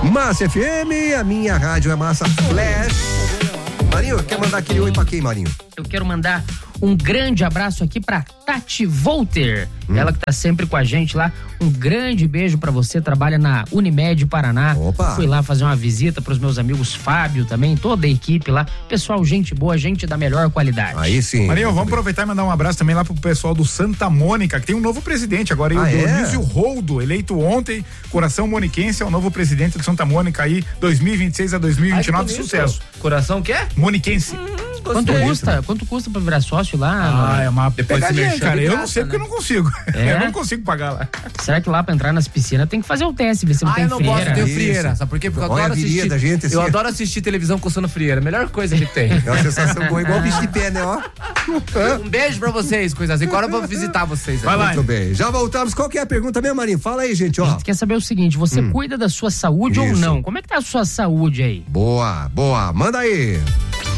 Massa FM, a minha rádio é Massa Flash. Marinho, quer mandar aquele oi pra quem, Marinho? Eu quero mandar um grande abraço aqui pra Tati Volter, ela que tá sempre com a gente lá. Um grande beijo pra você, trabalha na Unimed Paraná. Opa. Fui lá fazer uma visita pros meus amigos Fábio também, toda a equipe lá. Pessoal, gente boa, gente da melhor qualidade. Aí sim. Marinho, vamos aproveitar e mandar um abraço também lá pro pessoal do Santa Mônica, que tem um novo presidente agora, o Dionísio Roldo, eleito ontem, coração moniquense, é o novo presidente do Santa Mônica aí, 2026 a 2029, sucesso. Coração o quê? Moniquense. Quanto custa pra virar sócio lá? É uma Depois se mexer, cara, eu graça, não sei porque eu não consigo. É? Eu não consigo pagar lá. Será que lá pra entrar nas piscinas tem que fazer o teste, ver se não tem eu não frieira? gosto de Isso. frieira, sabe por quê? Porque eu Olha adoro a virilha assistir. da gente, assim, Eu ó. adoro assistir televisão coçando frieira, a melhor coisa que tem. É uma sensação boa, igual bicho de pé, né, ó? Um beijo pra vocês, coisas assim. Agora eu vou visitar vocês. Vai lá. Muito bem, já voltamos. Qual que é a pergunta mesmo, Marinho? Fala aí, gente, A ó. gente quer saber o seguinte, você cuida da sua saúde ou Isso. não? Como é que tá a sua saúde aí? Boa, manda aí.